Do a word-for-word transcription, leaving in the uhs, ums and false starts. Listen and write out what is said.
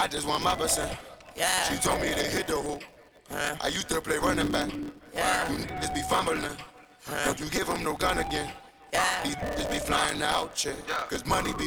I just want my percent. Yeah. She told me to hit the hoop. Huh? I used to play running back. Yeah. You niggas be fumbling. Huh? Don't you give him no gun again. Yeah. These niggas be flying out, shit. Cause money be